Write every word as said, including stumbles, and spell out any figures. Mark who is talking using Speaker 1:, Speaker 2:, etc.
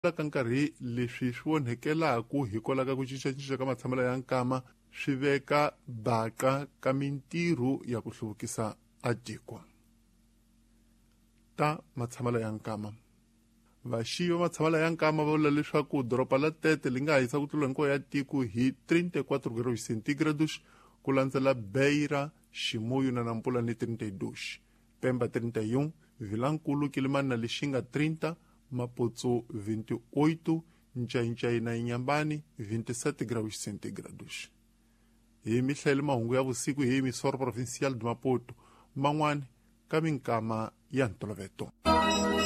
Speaker 1: ka nkarhi leswi swi onhekelaku hikwalaho ka ku cincacinca ka matshamelo ya nkama swi veka baqa ka mintirho ya ku hluvukisa atiko. Ta matshamelo ya nkama. Vaxiyi va matshamelo ya nkama va vula leswaku doroba la Tete li nga hisa ku tlula hinkwayo ya tiko hi thirty-four graus centigrados, ku landzela Beira, Ximoyo na Nampula ni thirty-two, Pemba thirty-one, Vilankulu, Kilimani na Lixinga thirty, Mapotso twenty-eight, Nchaincai na Inyambani twenty-seven graus centigrados. Hi mihlayele mahungu ya vusiku hi emisoro provincial de Maputo, man'wani ka minkama ya ntolovelo.